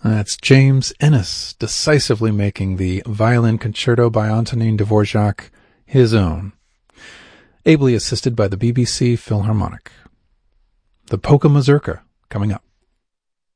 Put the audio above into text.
That's James Ennis decisively making the violin concerto by Antonin Dvorak his own, ably assisted by the BBC Philharmonic. The Polka Mazurka coming up.